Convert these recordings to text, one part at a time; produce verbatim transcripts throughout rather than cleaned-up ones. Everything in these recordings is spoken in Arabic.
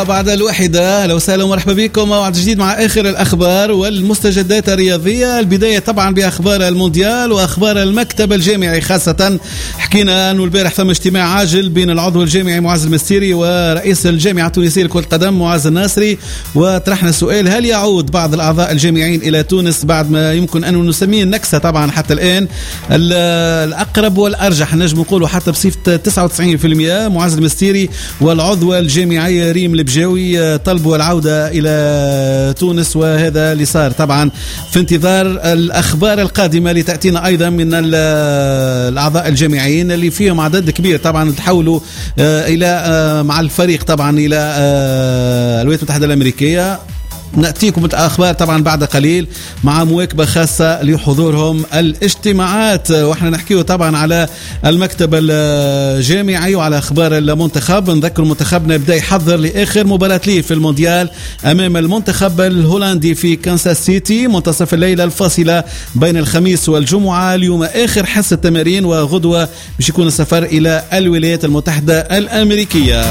بعد الواحدة. أهلا وسهلا ومرحبا بكم موعد جديد مع آخر الأخبار والمستجدات الرياضية. البداية طبعا بأخبار المونديال وأخبار المكتب الجامعي، خاصة حكينا أنه البارح ثم اجتماع عاجل بين العضو الجامعي معز المستيري ورئيس الجامعة التونسية لكرة القدم معز الناصري، وطرحنا السؤال: هل يعود بعض الأعضاء الجامعيين إلى تونس بعد ما يمكن أن نسميه النكسة؟ طبعا حتى الآن الأقرب والأرجح نجم نقوله حتى بصفة تسعة وتسعين بالمئة معز المستيري والعضو الجامعي ريم البجاوي طلبوا العودة إلى تونس، وهذا اللي صار طبعا في انتظار الأخبار القادمة اللي تأتينا أيضا من الأعضاء الجامعيين اللي فيهم عدد كبير طبعا تحولوا إلى مع الفريق طبعا إلى الولايات المتحدة الأمريكية. نأتيكم بالأخبار طبعا بعد قليل مع مواكبة خاصة لحضورهم الاجتماعات، واحنا نحكيه طبعا على المكتب الجامعي وعلى أخبار المنتخب. نذكر منتخبنا بدأ يحضر لآخر مباراة ليه في المونديال أمام المنتخب الهولندي في كانساس سيتي منتصف الليلة الفاصلة بين الخميس والجمعة. اليوم آخر حصة تمارين، وغدوة باش يكون السفر إلى الولايات المتحدة الأمرريكية.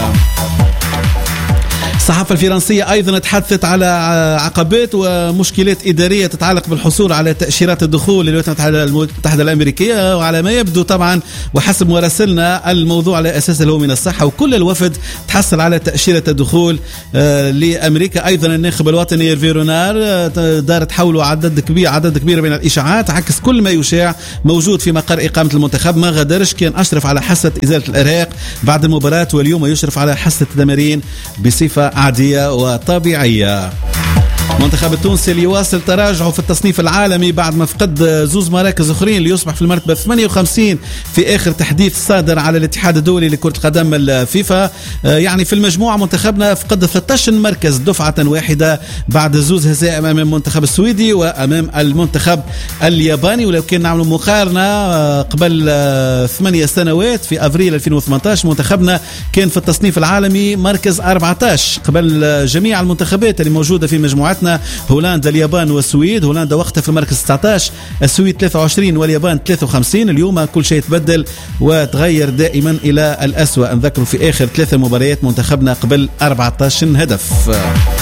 الصحافة الفرنسية أيضا تحدثت على عقبات ومشكلات إدارية تتعلق بالحصول على تأشيرات الدخول للولايات المتحدة الأمريكية، وعلى ما يبدو طبعا وحسب مراسلنا الموضوع على أساس هو من الصحة، وكل الوفد تحصل على تأشيرة الدخول لأمريكا. أيضا الناخب الوطني إيرفي رونار دار تحولوا عدد كبير عدد كبير من الإشاعات عكس كل ما يشاع موجود في مقر إقامة المنتخب. ما غادرش، كان أشرف على حصة إزالة الإرهاق بعد المباراة، واليوم يشرف على حصة التمارين بصفة عادية وطبيعية. المنتخب التونسي اللي يواصل تراجعه في التصنيف العالمي بعد ما فقد زوز مراكز اخرين ليصبح في المرتبه ثمانية وخمسين في اخر تحديث صادر على الاتحاد الدولي لكرة القدم الفيفا. يعني في المجموعة منتخبنا فقد ثلاثة عشر مركز دفعة واحدة بعد زوز هزائم امام المنتخب السويدي وامام المنتخب الياباني. ولو كان نعمل مقارنة قبل ثمانية سنوات في افريل ألفين وثمانية عشر منتخبنا كان في التصنيف العالمي مركز أربعة عشر قبل جميع المنتخبات اللي موجودة في مجموعتنا: هولندا اليابان والسويد. هولندا وقتها في المركز تسعة عشر، السويد ثلاثة وعشرين واليابان ثلاثة وخمسين. اليوم كل شيء تبدل وتغير دائما إلى الأسوأ. نذكر في آخر ثلاثة مباريات منتخبنا قبل أربعة عشر هدف.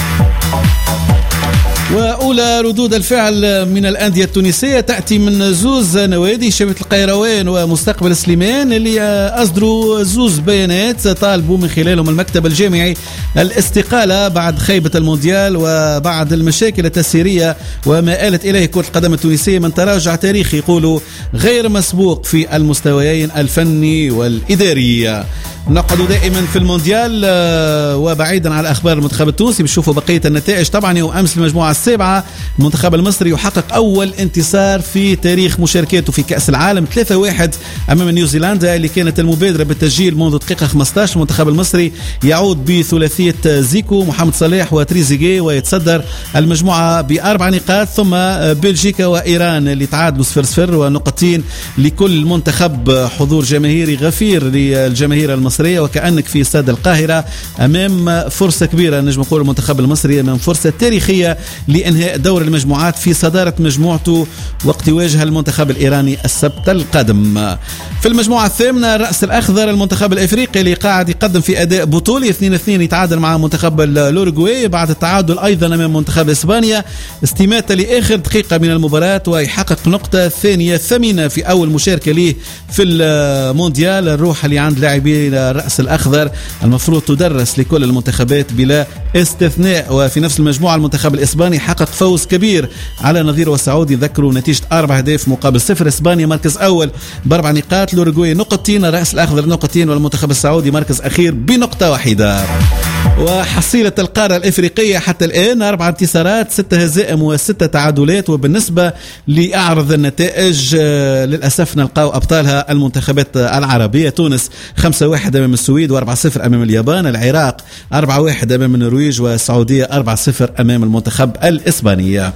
وأولى ردود الفعل من الأندية التونسية تأتي من زوز نوادي شبكة القيروان ومستقبل سليمان اللي أصدروا زوز بيانات طالبوا من خلالهم المكتب الجامعي الاستقالة بعد خيبة المونديال وبعد المشاكل التسييرية وما آلت إليه كرة القدم التونسية من تراجع تاريخي يقولوا غير مسبوق في المستويين الفني والإداري. نقعد دائما في المونديال وبعيدا عن أخبار المنتخب التونسي بنشوفوا بقية النتائج. طبعا يوم أمس المجموعة السابعة المنتخب المصري يحقق أول انتصار في تاريخ مشاركاته في كأس العالم ثلاثة واحد أمام نيوزيلندا اللي كانت المبادرة بالتسجيل منذ دقيقة خمسة عشر. المنتخب المصري يعود بثلاثية زيكو محمد صلاح وتريزيجيه ويتصدر المجموعة بأربع نقاط، ثم بلجيكا وإيران اللي تعادلوا صفر صفر ونقطتين لكل منتخب. حضور جماهيري غفير للجماهير المصرية وكأنك في استاد القاهرة أمام فرصة كبيرة نجم نقول المنتخب المصري أمام فرصة تاريخية لإنهاء دور المجموعات في صدارة مجموعته وقت يواجه المنتخب الإيراني السبت القادم. في المجموعة الثامنة الرأس الأخضر المنتخب الإفريقي اللي قاعد يقدم في أداء بطولي اثنين اثنين يتعادل مع منتخب الأوروغواي بعد التعادل أيضا أمام منتخب إسبانيا استماتة لآخر دقيقة من المباراة ويحقق نقطة ثانية ثمينة في أول مشاركة له في المونديال. الروح اللي عند لاعبي الرأس الأخضر المفروض تدرس لكل المنتخبات بلا استثناء. وفي نفس المجموعة المنتخب الإسباني حقق فوز كبير على نظيره السعودي، ذكروا نتيجة أربع أهداف مقابل صفر. إسبانيا مركز أول بأربع نقاط، الأوروغواي نقطتين، الرأس الأخضر نقطتين، والمنتخب السعودي مركز أخير بنقطة واحدة. وحصيلة القارة الإفريقية حتى الآن أربع انتصارات ستة هزائم وستة تعادلات. وبالنسبة لأعرض النتائج للأسف نلقاو أبطالها المنتخبات العربية: تونس خمسة واحد أمام السويد وأربعة صفر أمام اليابان، العراق أربعة واحد أمام النرويج، والسعودية أربعة صفر أمام المنتخب الإسباني.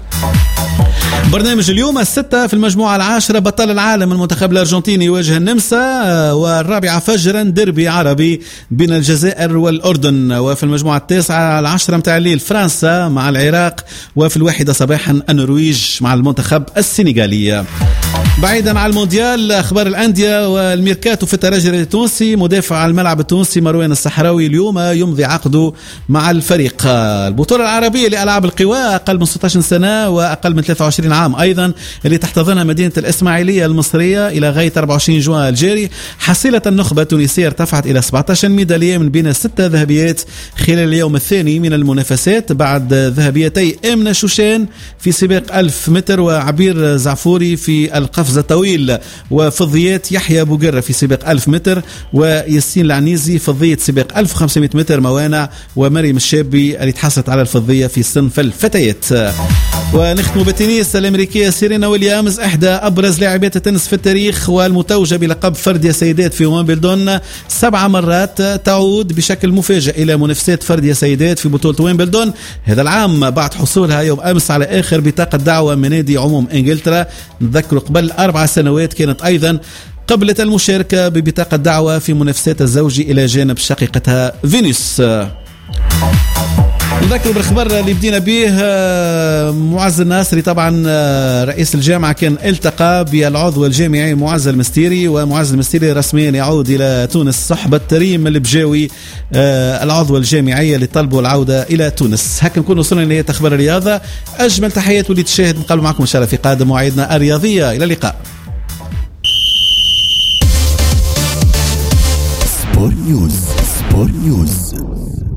برنامج اليوم الستة في المجموعة العاشرة بطل العالم المنتخب الأرجنتيني يواجه النمسا، والرابعة فجرا ديربي عربي بين الجزائر والأردن. وفي المجموعة التاسعة العشرة متاع الليل فرنسا مع العراق، وفي الواحدة صباحا النرويج مع المنتخب السنغالي. بعيدا عن المونديال، اخبار الانديه والميركاتو في الترجي التونسي. مدافع على الملعب التونسي مروان الصحراوي اليوم يمضي عقده مع الفريق. البطوله العربيه لالعاب القوى اقل من ستة عشر سنه واقل من ثلاثة وعشرين عام ايضا اللي تحتضنها مدينه الاسماعيليه المصريه الى غايه أربعة وعشرين جوان الجاري. حصيله النخبه التونسيه ارتفعت الى سبعة عشر ميداليه من بين ستة ذهبيات خلال اليوم الثاني من المنافسات بعد ذهبيتي امنه شوشان في سباق ألف متر وعبير زعفوري في القفز الطويل، وفضيات يحيى بوقرة في سباق ألف متر وياسين العنيزي فضية سباق ألف وخمسمائة متر موانع، ومريم الشابي اللي تحصلت على الفضية في صنف الفتيات. ونختم بالتنس الأمريكية سيرينا ويليامز إحدى أبرز لاعبات التنس في التاريخ والمتوجة بلقب فردي سيدات في ويمبلدون سبع مرات تعود بشكل مفاجئ إلى منافسات فردي سيدات في بطولة ويمبلدون هذا العام بعد حصولها يوم أمس على آخر بطاقة دعوة من نادي عموم إنجلترا. نذكر قبل أربع سنوات كانت أيضا قبلت المشاركة ببطاقة دعوة في منافسات الزوجي إلى جانب شقيقتها فينوس. نذكر بالخبر اللي بدينا به، معز الناصري طبعا رئيس الجامعة كان التقى بالعضو الجامعي معز المستيري، ومعز المستيري رسميا يعود إلى تونس صحبة ريم البجاوي العضو الجامعي اللي طلبوا العودة إلى تونس. هكا نكون وصلنا لنهاية أخبار الرياضة. أجمل تحيات واللي تشاهد نقابل معكم إن شاء الله في قادم مواعيدنا الرياضية. إلى اللقاء. سبور نيوز. سبور نيوز.